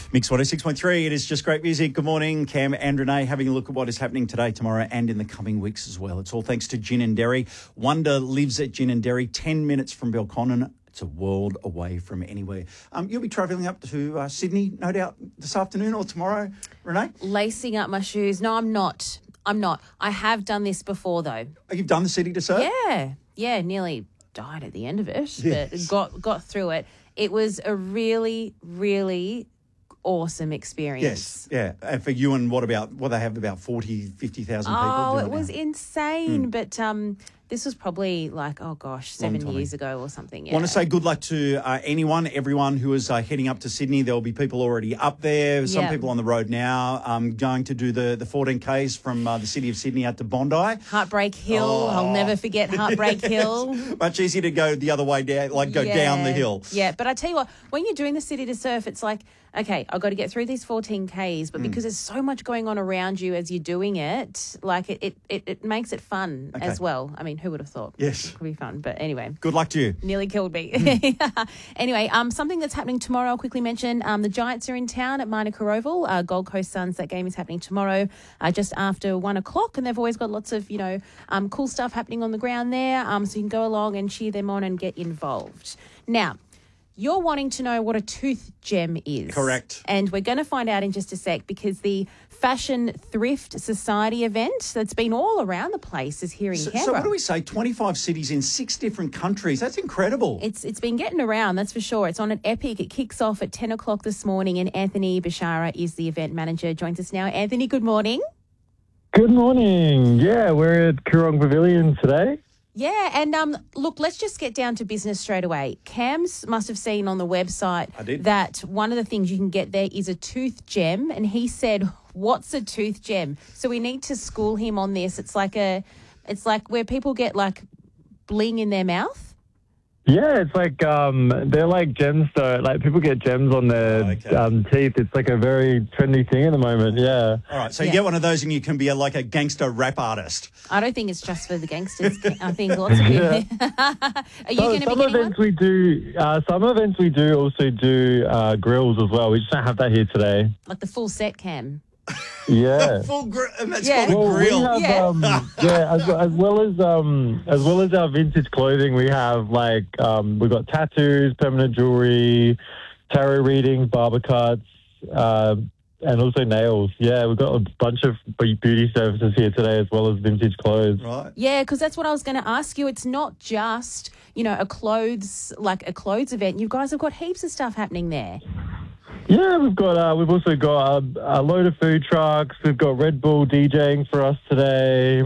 Mix 106.3, it is just great music. Good morning, Cam and Renee, having a look at what is happening today, tomorrow and in the coming weeks as well. It's all thanks to Gin and Dairy. Wonder lives at Gin and Dairy, 10 minutes from Belconnen. It's a world away from anywhere. You'll be travelling up to Sydney, no doubt, this afternoon or tomorrow, Renee? Lacing up my shoes. No, I'm not. I have done this before, though. Oh, you've done the City to Surf? Yeah, nearly died at the end of it, but got through it. It was a really, really awesome experience. Yes, yeah. And for you, and what they have about 40, 50,000 people? Oh, doing it was insane. But this was probably 7 years ago or something. Yeah. I want to say good luck to everyone who is heading up to Sydney. There will be people already up there. Some people on the road now going to do the 14Ks from the city of Sydney out to Bondi. Heartbreak Hill. I'll never forget Heartbreak Hill. Much easier to go the other way down, down the hill. Yeah, but I tell you what, when you're doing the City to Surf, it's like, okay, I've got to get through these 14Ks, but because there's so much going on around you as you're doing it, it makes it fun as well. I mean, who would have thought? Yes. It could be fun. But anyway. Good luck to you. Nearly killed me. Anyway, something that's happening tomorrow, I'll quickly mention. The Giants are in town at Manuka Oval. Gold Coast Suns, that game is happening tomorrow just after 1 o'clock, and they've always got lots of, cool stuff happening on the ground there, so you can go along and cheer them on and get involved. Now, you're wanting to know what a tooth gem is. Correct. And we're going to find out in just a sec, because the Fashion Thrift Society event that's been all around the place is here in Canberra. So what do we say? 25 cities in 6 different countries. That's incredible. It's been getting around, that's for sure. It's on at Epic. It kicks off at 10 o'clock this morning, and Anthony Bashara is the event manager. Joins us now. Anthony, good morning. Good morning. Yeah, we're at Coorong Pavilion today. Yeah, and look, let's just get down to business straight away. Cams must have seen on the website that one of the things you can get there is a tooth gem, and he said, "What's a tooth gem?" So we need to school him on this. It's like where people get bling in their mouth. Yeah, it's like they're like gemstones. Like people get gems on their teeth. It's like a very trendy thing at the moment. Yeah. All right, so you get one of those and you can be like a gangster rap artist. I don't think it's just for the gangsters. I think lots of people. Are you going to be getting one? We do. Some events we do also do grills as well. We just don't have that here today. Like the full set, Cam. Yeah, full grill. That's called a grill. We have, as well as our vintage clothing, we have we've got tattoos, permanent jewelry, tarot readings, barber cuts, and also nails. Yeah, we've got a bunch of beauty services here today, as well as vintage clothes. Right. Yeah, because that's what I was going to ask you. It's not just a clothes event. You guys have got heaps of stuff happening there. Yeah, we've also got a load of food trucks. We've got Red Bull DJing for us today.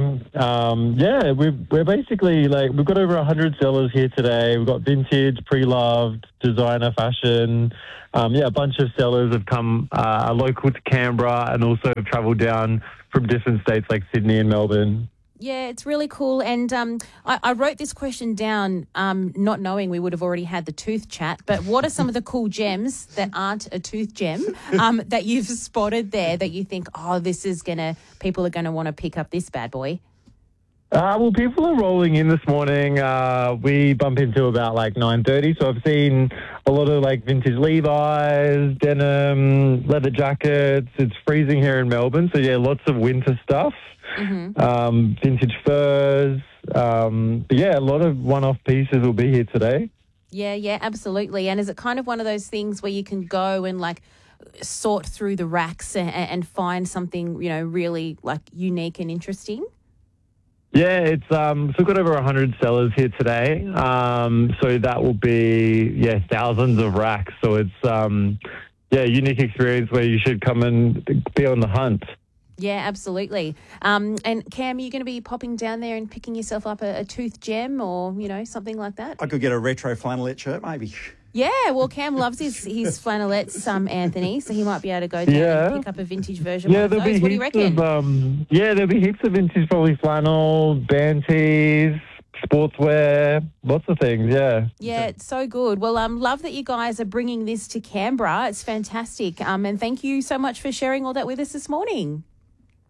We're basically we've got over 100 sellers here today. We've got vintage, pre-loved, designer fashion. A bunch of sellers have come local to Canberra and also have travelled down from different states like Sydney and Melbourne. Yeah, it's really cool. And I wrote this question down not knowing we would have already had the tooth chat, but what are some of the cool gems that aren't a tooth gem that you've spotted there that you think, people are going to want to pick up this bad boy? People are rolling in this morning. We bump into about 9:30, so I've seen a lot of vintage Levi's, denim, leather jackets. It's freezing here in Melbourne, so yeah, lots of winter stuff. Mm-hmm. Vintage furs. A lot of one-off pieces will be here today. Yeah, absolutely. And is it kind of one of those things where you can go and sort through the racks and find something, really unique and interesting? Yeah, it's so we've got over 100 sellers here today. So that will be thousands of racks. So it's a unique experience where you should come and be on the hunt. Yeah, absolutely. And Cam, are you going to be popping down there and picking yourself up a tooth gem or something like that? I could get a retro flannelette shirt, maybe. Yeah, well, Cam loves his flannelettes, Anthony, so he might be able to go down and pick up a vintage version of those. What do you reckon? There'll be heaps of vintage, probably flannel, band tees, sportswear, lots of things, yeah. Yeah, it's so good. Well, love that you guys are bringing this to Canberra. It's fantastic. And thank you so much for sharing all that with us this morning.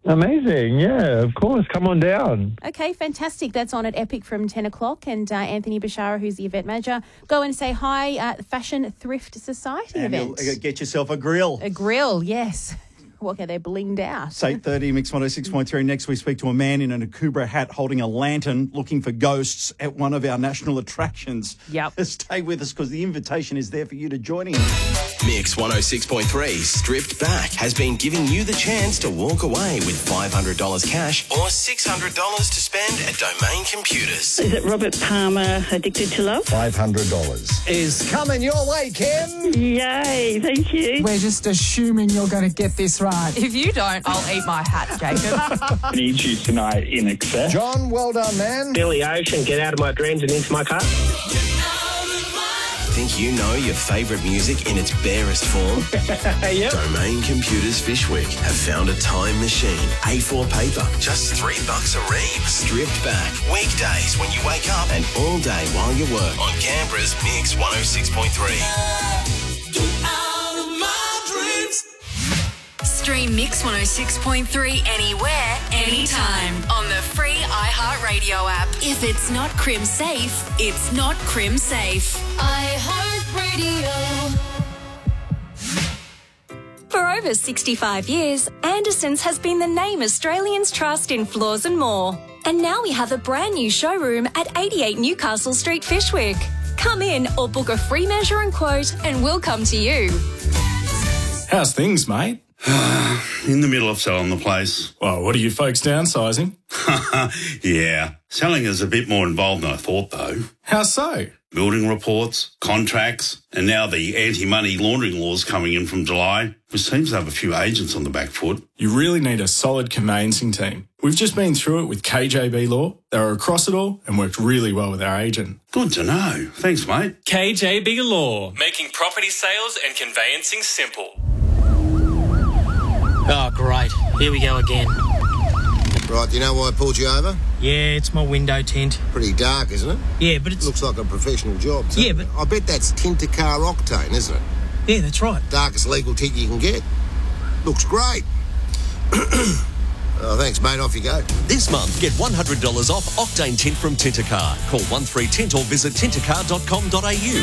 Amazing. Yeah, of course. Come on down. Okay, fantastic. That's on at Epic from 10 o'clock. And Anthony Bashara, who's the event manager, go and say hi at the Fashion Thrift Society And event. you'll get yourself a grill. A grill, yes. Okay, they're blinged out. It's 8:30, Mix 106.3. Next we speak to a man in an Akubra hat holding a lantern looking for ghosts at one of our national attractions. Yep. Stay with us because the invitation is there for you to join in. Mix 106.3 Stripped Back has been giving you the chance to walk away with $500 cash or $600 to spend at Domain Computers. Is it Robert Palmer, Addicted to Love? $500 is coming your way, Kim. Yay, thank you. We're just assuming you're going to get this right. If you don't, I'll eat my hat, Jacob. I need you tonight in excess. John, well done, man. Billy Ocean, Get Out of My Dreams and Into My Car. Think you know your favourite music in its barest form? Yep. Domain Computers Fishwick have found a time machine. A4 paper, just $3 a ream. Stripped Back. Weekdays when you wake up and all day while you work. On Canberra's Mix 106.3. Stream Mix 106.3 anywhere, anytime on the free iHeartRadio app. If it's not Crim Safe, it's not Crim Safe. iHeartRadio. For over 65 years, Anderson's has been the name Australians trust in floors and more. And now we have a brand new showroom at 88 Newcastle Street, Fishwick. Come in or book a free measure and quote and we'll come to you. How's things, mate? In the middle of selling the place. Well, what are you folks downsizing? Yeah. Selling is a bit more involved than I thought, though. How so? Building reports, contracts, and now the anti-money laundering laws coming in from July, which seems to have a few agents on the back foot. You really need a solid conveyancing team. We've just been through it with KJB Law. They were across it all and worked really well with our agent. Good to know. Thanks, mate. KJB Law, making property sales and conveyancing simple. Oh, great. Here we go again. Right, do you know why I pulled you over? Yeah, it's my window tint. Pretty dark, isn't it? Yeah, but it's... Looks like a professional job. Yeah, but... I bet that's Tint-A-Car Octane, isn't it? Yeah, that's right. Darkest legal tint you can get. Looks great. Oh, thanks, mate. Off you go. This month, get $100 off Octane Tint from Tint-A-Car. Call 13Tint or visit tintacar.com.au.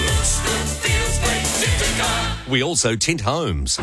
We also tint homes.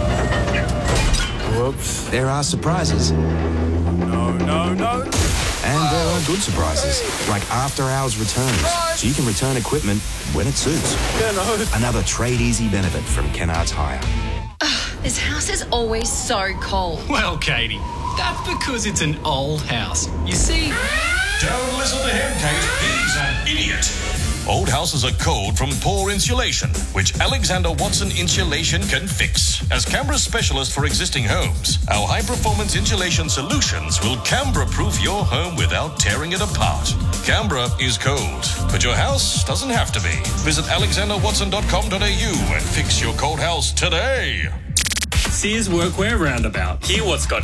Whoops. There are surprises. No. And there are good surprises, like after-hours returns, so you can return equipment when it suits. Another trade-easy benefit from Kennards Hire. This house is always so cold. Well, Katie, that's because it's an old house. You see... Don't listen to him, Kate. He's an idiot. Old houses are cold from poor insulation, which Alexander Watson Insulation can fix. As Canberra's specialist for existing homes, our high-performance insulation solutions will Canberra-proof your home without tearing it apart. Canberra is cold, but your house doesn't have to be. Visit alexanderwatson.com.au and fix your cold house today. Sears Workwear Roundabout. Hear what's got